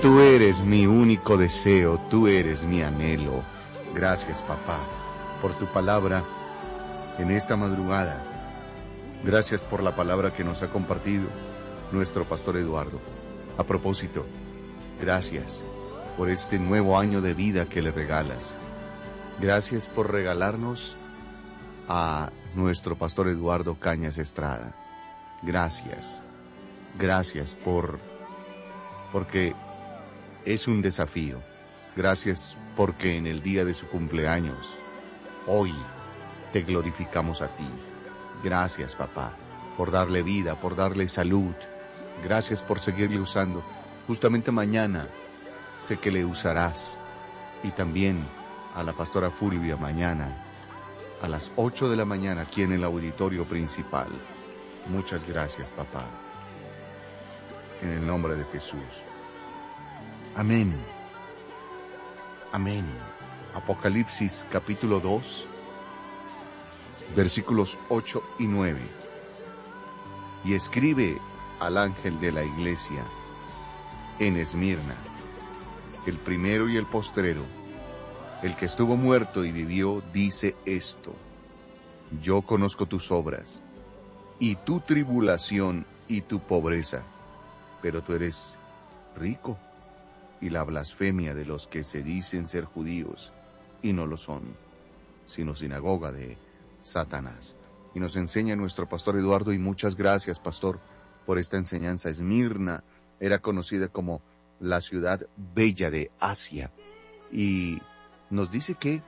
Tú eres mi único deseo, tú eres mi anhelo. Gracias, papá, por tu palabra en esta madrugada. Gracias por la palabra que nos ha compartido nuestro pastor Eduardo. A propósito, gracias por este nuevo año de vida que le regalas. Gracias por regalarnos a nuestro pastor Eduardo Cañas Estrada. Gracias porque es un desafío. Gracias porque en el día de su cumpleaños, hoy, te glorificamos a ti. Gracias, papá, por darle vida, por darle salud. Gracias por seguirle usando. Justamente mañana sé que le usarás. Y también a la pastora Fulvia mañana, a las 8 de la mañana, aquí en el auditorio principal. Muchas gracias, papá. En el nombre de Jesús. Amén. Amén. Apocalipsis capítulo 2, versículos 8 y 9. Y escribe al ángel de la iglesia en Esmirna, el primero y el postrero, el que estuvo muerto y vivió, dice esto: yo conozco tus obras, y tu tribulación y tu pobreza, pero tú eres rico, y la blasfemia de los que se dicen ser judíos, y no lo son, sino sinagoga de Satanás. Y nos enseña nuestro pastor Eduardo, y muchas gracias, pastor, por esta enseñanza. Esmirna era conocida como la ciudad bella de Asia, y nos dice que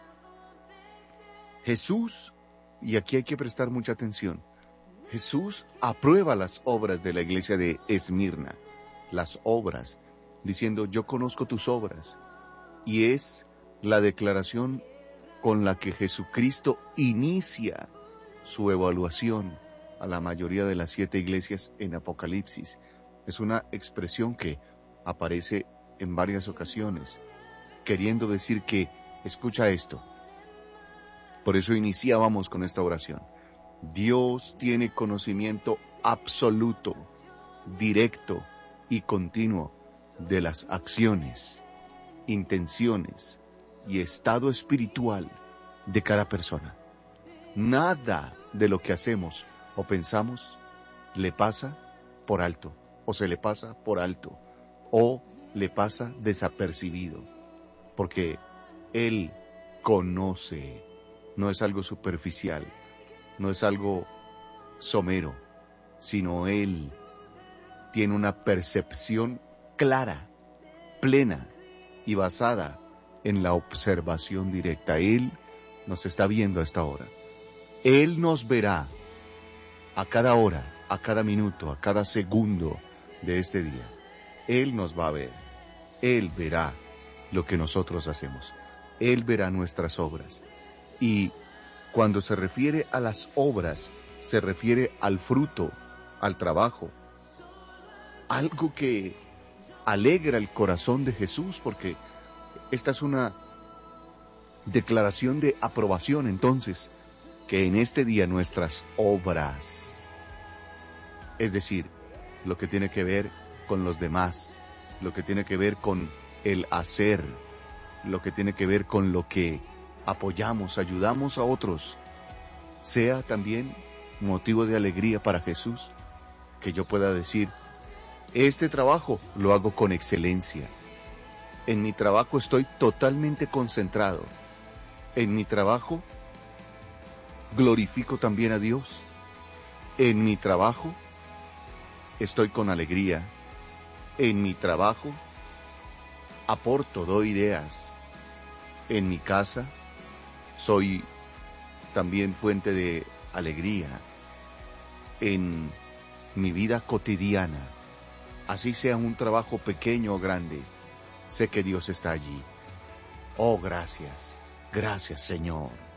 Jesús, y aquí hay que prestar mucha atención, Jesús aprueba las obras de la iglesia de Esmirna, las obras, diciendo yo conozco tus obras, y es la declaración con la que Jesucristo inicia su evaluación a la mayoría de las 7 iglesias en Apocalipsis. Es una expresión que aparece en varias ocasiones, queriendo decir que, escucha esto, por eso iniciábamos con esta oración. Dios tiene conocimiento absoluto, directo y continuo de las acciones, intenciones y estado espiritual de cada persona. Nada de lo que hacemos o pensamos le pasa por alto, o se le pasa por alto, o le pasa desapercibido, porque Él conoce, no es algo superficial, no es algo somero, sino Él tiene una percepción clara, plena y basada en la observación directa. Él nos está viendo a esta hora. Él nos verá a cada hora, a cada minuto, a cada segundo de este día. Él nos va a ver. Él verá lo que nosotros hacemos. Él verá nuestras obras. Y cuando se refiere a las obras, se refiere al fruto, al trabajo. Algo que alegra el corazón de Jesús, porque esta es una declaración de aprobación, entonces, que en este día nuestras obras, es decir, lo que tiene que ver con los demás, lo que tiene que ver con el hacer, lo que tiene que ver con lo que apoyamos, ayudamos a otros, sea también motivo de alegría para Jesús, que yo pueda decir, este trabajo lo hago con excelencia. En mi trabajo estoy totalmente concentrado. En mi trabajo glorifico también a Dios. En mi trabajo estoy con alegría. En mi trabajo aporto, doy ideas. En mi casa soy también fuente de alegría. En mi vida cotidiana, así sea un trabajo pequeño o grande, sé que Dios está allí. Oh, gracias, gracias, Señor.